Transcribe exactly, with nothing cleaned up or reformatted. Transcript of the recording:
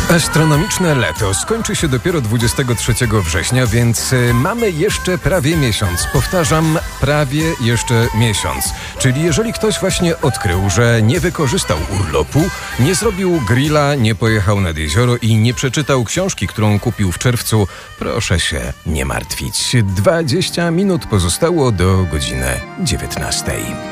Astronomiczne lato skończy się dopiero dwudziestego trzeciego września, więc mamy jeszcze prawie miesiąc. Powtarzam, prawie jeszcze miesiąc. Czyli jeżeli ktoś właśnie odkrył, że nie wykorzystał urlopu, nie zrobił grilla, nie pojechał nad jezioro i nie przeczytał książki, którą kupił w czerwcu, proszę się nie martwić. dwadzieścia minut pozostało do godziny dziewiętnastej.